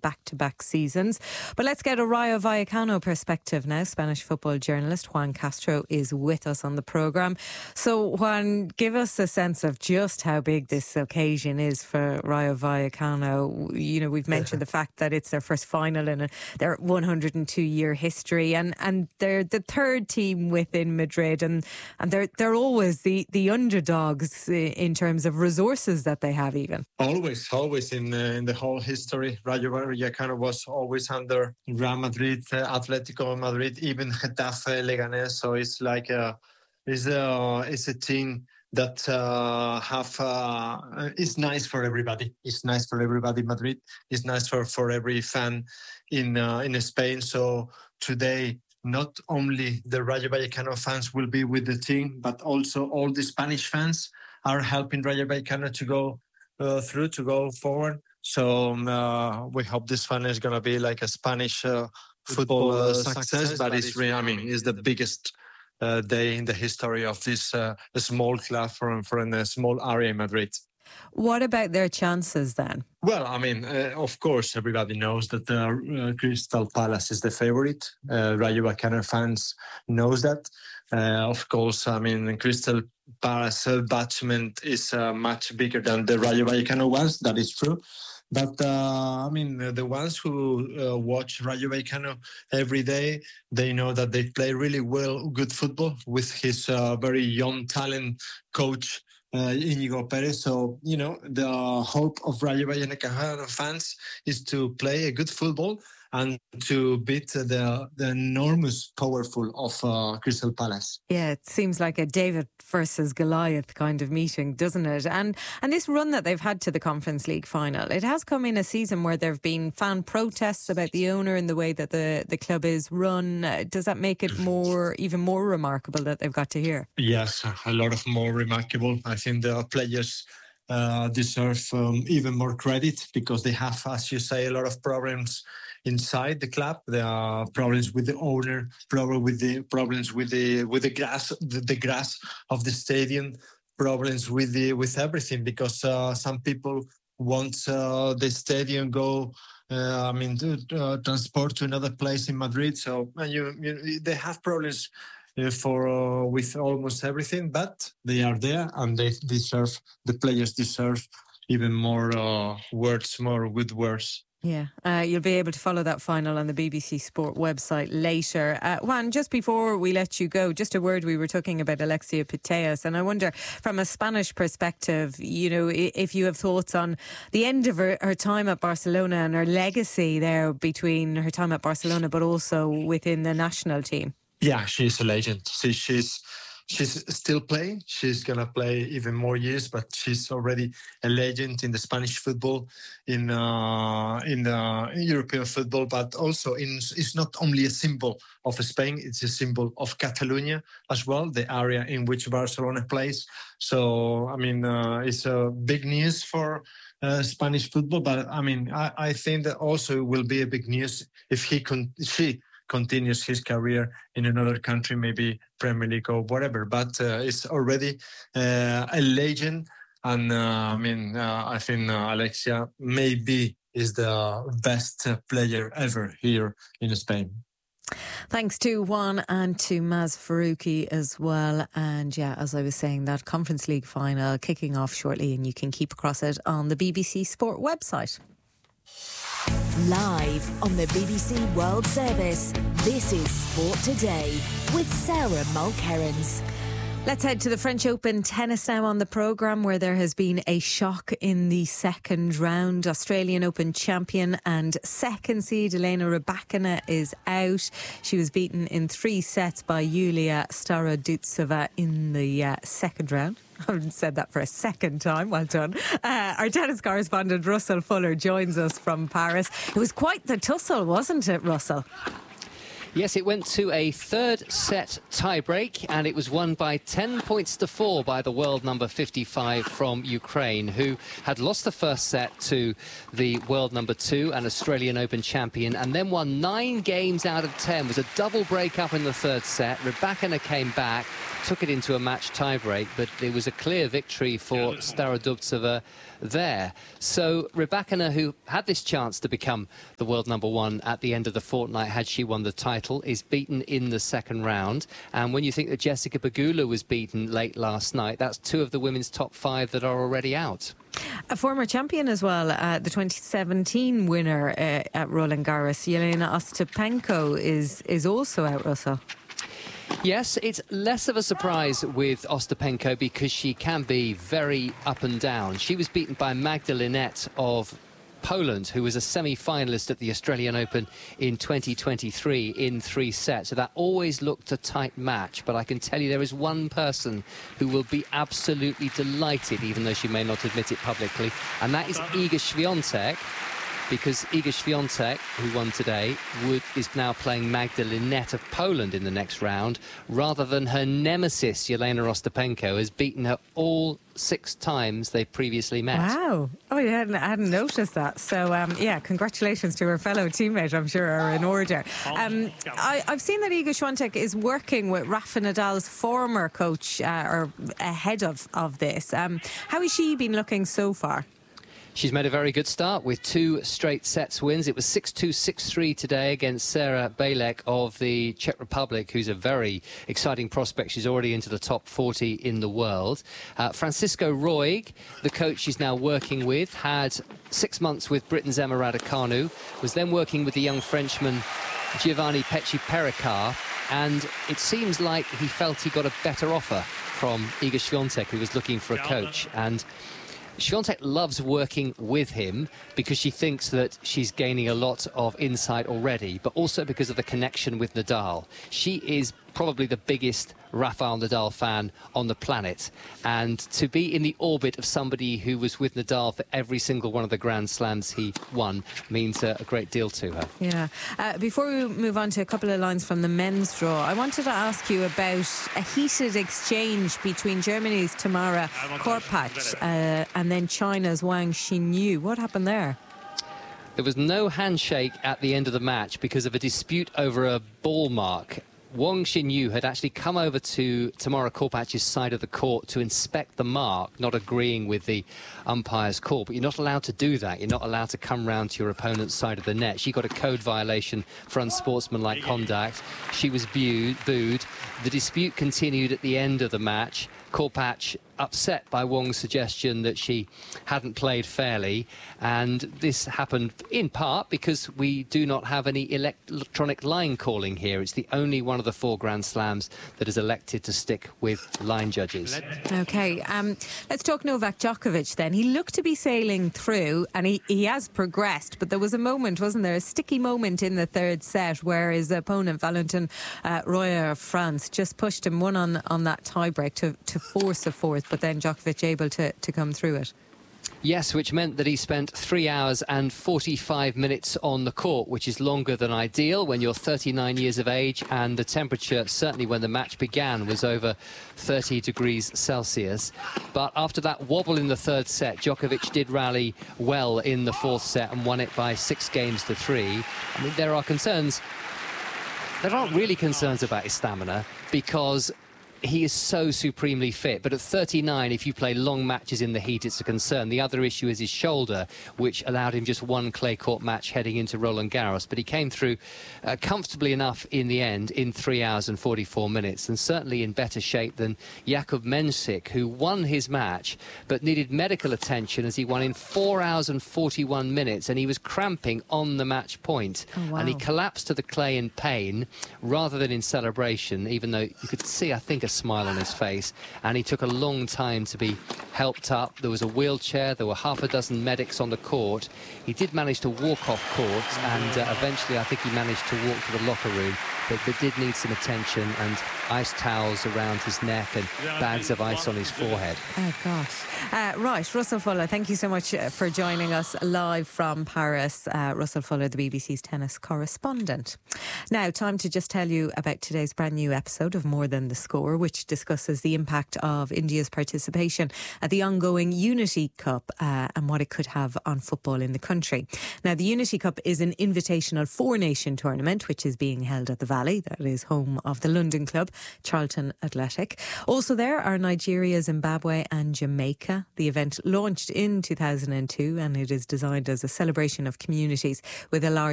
back-to-back seasons. But let's get a Rayo Vallecano perspective now. Spanish football journalist Juan Castro is with us on the programme. So Juan, give us a sense of just how big this occasion is for Rayo Vallecano. You know, we've mentioned the fact that it's their first final in their 102-year history, and they're the third team within Madrid, and they're always the underdogs in terms of resources that they have. Even always in the whole history, Rayo Vallecano was always under Real Madrid, Atletico Madrid, even Getafe, Leganés. So it's like it's a team that is nice for everybody. It's nice for everybody. Madrid is nice for every fan in Spain. So today, not only the Rayo Vallecano fans will be with the team, but also all the Spanish fans are helping Rayo Vallecano to go to go forward. So we hope this final is going to be like a Spanish football success, but it's the biggest day in the history of this small club from a small area in Madrid. What about their chances then? Well, of course, everybody knows that Crystal Palace is the favorite. Rayo Vallecano fans knows that. Of course, Crystal Palace attachment is much bigger than the Rayo Vallecano ones. That is true. But, the ones who watch Rayo Vallecano every day, they know that they play really good football with his very young talent coach, Íñigo Pérez. So, the hope of Rayo Vallecano fans is to play a good football and to beat the enormous powerful of Crystal Palace. Yeah, it seems like a David versus Goliath kind of meeting, doesn't it? And this run that they've had to the Conference League final, it has come in a season where there have been fan protests about the owner and the way that the club is run. Does that make it even more remarkable that they've got to here? Yes, a lot of more remarkable. I think the players deserve even more credit because they have, as you say, a lot of problems inside the club. There are problems with the owner, problems with the grass, the grass of the stadium, problems with everything because some people want the stadium go. To transport to another place in Madrid. So they have problems with almost everything, but they are there and the players deserve even more good words. Yeah, you'll be able to follow that final on the BBC Sport website later. Juan, just before we let you go, just a word, we were talking about Alexia Putellas, and I wonder, from a Spanish perspective, if you have thoughts on the end of her time at Barcelona and her legacy there between her time at Barcelona but also within the national team. Yeah, she's a legend. She's still playing. She's going to play even more years, but she's already a legend in the Spanish football, in European football, but also it's not only a symbol of Spain, it's a symbol of Catalonia as well, the area in which Barcelona plays. So, it's a big news for Spanish football, but I think that also will be a big news if she continues his career in another country, maybe Premier League or whatever. But it's already a legend. And I think Alexia maybe is the best player ever here in Spain. Thanks to Juan and to Maz Faruqi as well. And yeah, as I was saying, that Conference League final kicking off shortly, and you can keep across it on the BBC Sport website. Live on the BBC World Service, this is Sport Today with Sarah Mulkerrins. Let's head to the French Open tennis now on the programme, where there has been a shock in the second round. Australian Open champion and second seed Elena Rybakina is out. She was beaten in 3 sets by Yulia Starodutseva in the second round. I haven't said that for a second time. Well done. Our tennis correspondent Russell Fuller joins us from Paris. It was quite the tussle, wasn't it, Russell? Yes, it went to a third set tie-break, and it was won by 10 points to 4 by the world number 55 from Ukraine, who had lost the first set to the world number 2 and Australian Open champion, and then won 9 games out of 10. It was a double break-up in the third set. Rybakina came back, took it into a match tie-break, but it was a clear victory for Starodutseva, there. So Rybakina, who had this chance to become the world number one at the end of the fortnight had she won the title, is beaten in the second round. And when you think that Jessica Pegula was beaten late last night, that's two of the women's top five that are already out. A former champion as well, the 2017 winner at Roland Garros, Jelena Ostapenko, is also out, Russell. Yes, it's less of a surprise with Ostapenko because she can be very up and down. She was beaten by Magda Linette of Poland, who was a semi-finalist at the Australian Open in 2023 in 3 sets. So that always looked a tight match. But I can tell you there is one person who will be absolutely delighted, even though she may not admit it publicly, and that is Iga Świątek. Because Iga Świątek, who won today, is now playing Magda Linette of Poland in the next round, rather than her nemesis, Jelena Ostapenko, has beaten her all 6 times they've previously met. Wow. Oh, I hadn't noticed that. So, yeah, congratulations to her fellow teammate, I'm sure, are in order. I've seen that Iga Świątek is working with Rafa Nadal's former coach, or ahead of this. How has she been looking so far? She's made a very good start with 2 straight sets wins. It was 6-2, 6-3 today against Sarah Bejlek of the Czech Republic, who's a very exciting prospect. She's already into the top 40 in the world. Francisco Roig, the coach she's now working with, had 6 months with Britain's Emma Raducanu, was then working with the young Frenchman Giovanni Pecci-Pericard, and it seems like he felt he got a better offer from Iga Świątek, who was looking for a coach. And Świątek loves working with him because she thinks that she's gaining a lot of insight already, but also because of the connection with Nadal. She is probably the biggest Rafael Nadal fan on the planet, and to be in the orbit of somebody who was with Nadal for every single one of the Grand Slams he won means a great deal to her. Yeah. Before we move on to a couple of lines from the men's draw, I wanted to ask you about a heated exchange between Germany's Tamara Korpach and then China's Wang Xinyu. What happened there? There was no handshake at the end of the match because of a dispute over a ball mark. Wang Xinyu had actually come over to Tamara Korpach's side of the court to inspect the mark, not agreeing with the umpire's call. But you're not allowed to do that. You're not allowed to come round to your opponent's side of the net. She got a code violation for unsportsmanlike conduct. She was booed. The dispute continued at the end of the match. Korpach upset by Wang's suggestion that she hadn't played fairly, and this happened in part because we do not have any electronic line calling here. It's the only one of the 4 Grand Slams that is elected to stick with line judges. OK, let's talk Novak Djokovic then. He looked to be sailing through, and he has progressed, but there was a moment, wasn't there, a sticky moment in the 3rd set where his opponent, Valentin Royer of France, just pushed him one on that tiebreak to force a 4th, but then Djokovic able to come through it. Yes, which meant that he spent 3 hours and 45 minutes on the court, which is longer than ideal when you're 39 years of age, and the temperature, certainly when the match began, was over 30 degrees Celsius. But after that wobble in the 3rd set, Djokovic did rally well in the 4th set and won it by 6 games to 3. I mean, there aren't really concerns about his stamina because he is so supremely fit, but at 39, if you play long matches in the heat, it's a concern. The other issue is his shoulder, which allowed him just 1 clay court match heading into Roland Garros, but he came through comfortably enough in the end in 3 hours and 44 minutes, and certainly in better shape than Jakub Mensik, who won his match but needed medical attention as he won in 4 hours and 41 minutes, and he was cramping on the match point. Oh, wow. And he collapsed to the clay in pain rather than in celebration, even though you could see, I think, a smile on his face, and he took a long time to be helped up. There was a wheelchair, there were half a dozen medics on the court. He did manage to walk off court, and eventually I think he managed to walk to the locker room, but did need some attention and ice towels around his neck and bags of ice on his forehead. Oh gosh. Right, Russell Fuller, thank you so much for joining us live from Paris. Russell Fuller, the BBC's tennis correspondent. Now, time to just tell you about today's brand new episode of More Than the Score, which discusses the impact of India's participation at the ongoing Unity Cup and what it could have on football in the country. Now, the Unity Cup is an invitational 4-nation tournament which is being held at the Valley, that is home of the London club, Charlton Athletic. Also there are Nigeria, Zimbabwe and Jamaica. The event launched in 2002 and it is designed as a celebration of communities with a large